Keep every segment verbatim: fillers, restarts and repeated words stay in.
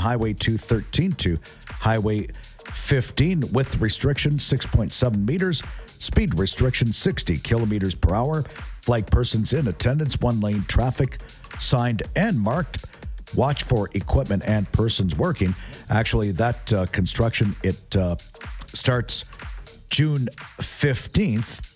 Highway two thirteen to Highway fifteen with restriction six point seven meters. Speed restriction sixty kilometers per hour. Flag persons in attendance, one lane traffic, signed and marked. Watch for equipment and persons working. Actually, that uh, construction, it uh, starts June fifteenth.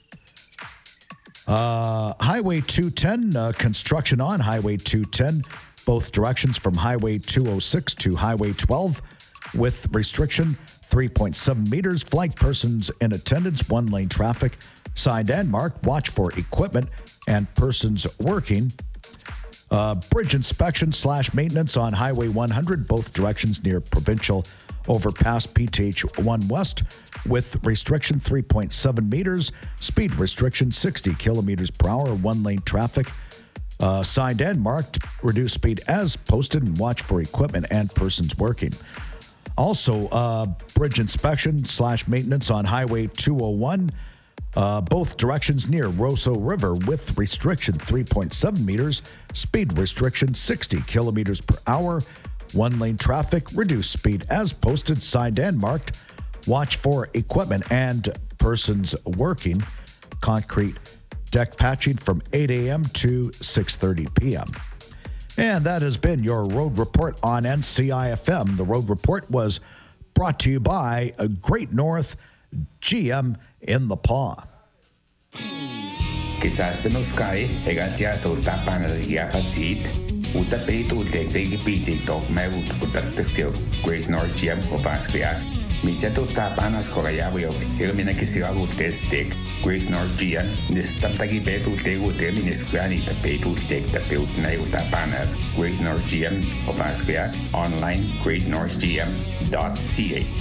Uh, Highway two ten, uh, construction on Highway two ten, both directions from Highway two oh six to Highway twelve with restriction three point seven meters. Flag persons in attendance, one lane traffic, signed and marked. Watch for equipment and persons working. Uh, bridge inspection slash maintenance on Highway one hundred, both directions near Provincial Overpass P T H one West with restriction three point seven meters. Speed restriction sixty kilometers per hour. One lane traffic. Uh, signed and marked. Reduce speed as posted and watch for equipment and persons working. Also, uh, bridge inspection slash maintenance on Highway two oh one, uh, both directions near Roseau River with restriction three point seven meters, speed restriction sixty kilometers per hour, one lane traffic, reduced speed as posted, signed and marked. Watch for equipment and persons working. Concrete deck patching from eight a.m. to six thirty p.m. And that has been your Road Report on N C I F M. The Road Report was brought to you by a Great North G M in the Paw. Kisa tenoskai egatia sulta panel yapatsit uta peitu tek tek piti tok me uta teskio Great North G M opaskiat mijato tapanas korayabio ilmina kisiagu testek Great North G M nistam tagi petu tegu teminiskrani ta petu tek ta peut na uta panas Great North G M opaskiat online great north g m dot c a.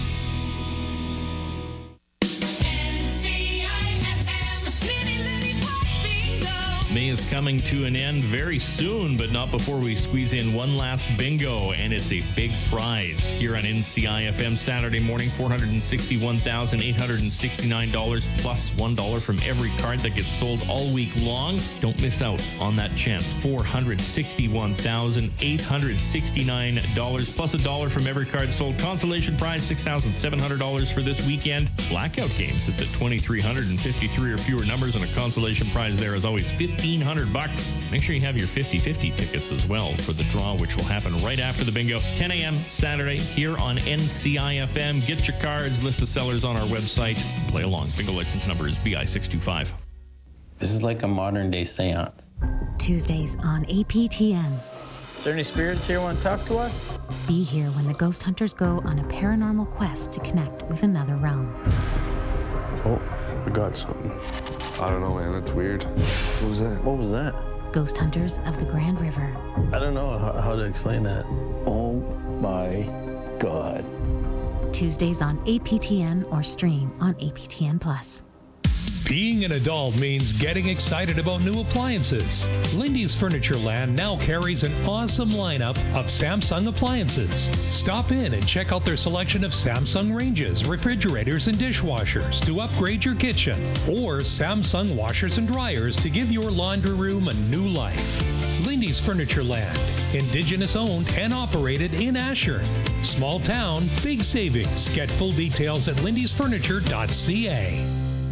May is coming to an end very soon, but not before we squeeze in one last bingo, and it's a big prize here on N C I F M Saturday morning. four hundred sixty-one thousand eight hundred sixty-nine dollars plus one dollar from every card that gets sold all week long. Don't miss out on that chance. four hundred sixty-one thousand eight hundred sixty-nine dollars plus a dollar from every card sold. Consolation prize six thousand seven hundred dollars for this weekend. Blackout games, it's at two thousand three hundred fifty-three or fewer numbers, and a consolation prize there is always fifteen hundred bucks. Make sure you have your fifty-fifty tickets as well for the draw, which will happen right after the bingo. ten a.m. Saturday here on N C I F M. Get your cards, list of sellers on our website. Play along. Bingo license number is B I six two five. This is like a modern day seance. Tuesdays on A P T N. Is there any spirits here want to talk to us? Be here when the ghost hunters go on a paranormal quest to connect with another realm. Oh, we got something. I don't know, man. That's weird. What was that? What was that? Ghost Hunters of the Grand River. I don't know how, how to explain that. Oh my God. Tuesdays on A P T N or stream on A P T N Plus. Being an adult means getting excited about new appliances. Lindy's Furniture Land now carries an awesome lineup of Samsung appliances. Stop in and check out their selection of Samsung ranges, refrigerators, and dishwashers to upgrade your kitchen, or Samsung washers and dryers to give your laundry room a new life. Lindy's Furniture Land, Indigenous owned and operated in Asher. Small town, big savings. Get full details at lindys furniture dot c a.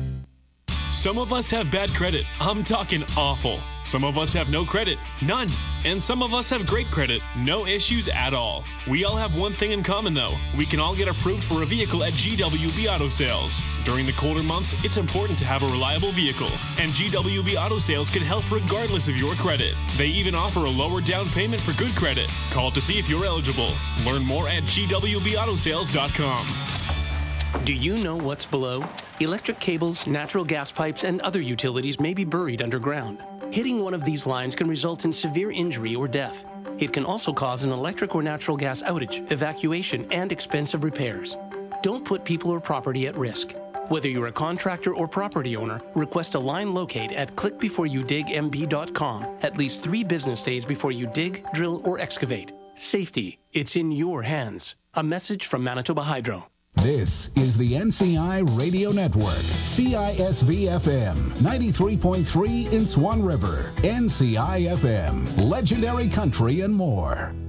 Some of us have bad credit. I'm talking awful. Some of us have no credit, none. And some of us have great credit, no issues at all. We all have one thing in common though. We can all get approved for a vehicle at G W B Auto Sales. During the colder months, it's important to have a reliable vehicle, and G W B Auto Sales can help regardless of your credit. They even offer a lower down payment for good credit. Call to see if you're eligible. Learn more at G W B auto sales dot com. Do you know what's below? Electric cables, natural gas pipes, and other utilities may be buried underground. Hitting one of these lines can result in severe injury or death. It can also cause an electric or natural gas outage, evacuation, and expensive repairs. Don't put people or property at risk. Whether you're a contractor or property owner, request a line locate at click before you dig m b dot com at least three business days before you dig, drill, or excavate. Safety, it's in your hands. A message from Manitoba Hydro. This is the N C I Radio Network, C I S V F M, ninety-three point three in Swan River, N C I F M, Legendary Country and more.